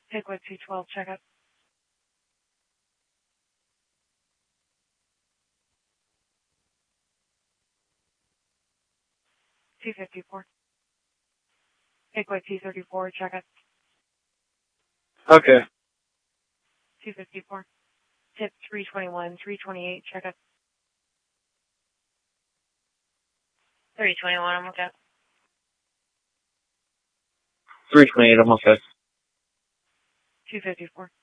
Pickwood 212, check up. $254. Pickwood 234, check up. Okay. $254. Tip 321, 328, check up. 321, I'm okay. 328, I'm okay. 254.